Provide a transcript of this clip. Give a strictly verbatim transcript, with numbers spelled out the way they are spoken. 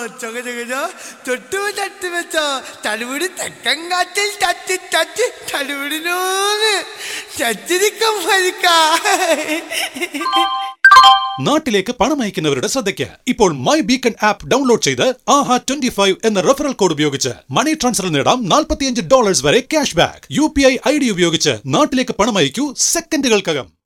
ചകചകജ തൊട്ടു തട്ട് വെച്ച തലമുടി തെക്കൻ കാറ്റിൽ തട്ടി തട്ടി തലമുടിനോന്ന് ചച്ചിരിക്കം ഫലിക്ക. നാട്ടിലേക്ക് പണം അയക്കുന്നവരുടെ ശ്രദ്ധയ്ക്ക് ഇപ്പോൾ മൈ ബീക്കൺ ആപ്പ് ഡൗൺലോഡ് ചെയ്ത് ആഹ ട്വന്റി ഫൈവ് എന്ന റെഫറൽ കോഡ് ഉപയോഗിച്ച് മണി ട്രാൻസ്ഫർ നേടാം നാൽപ്പത്തിയഞ്ച് ഡോളേഴ്സ് വരെ cash back. U P I I D ഉപയോഗിച്ച് നാട്ടിലേക്ക് പണം അയക്കൂ സെക്കൻഡുകൾക്കകം.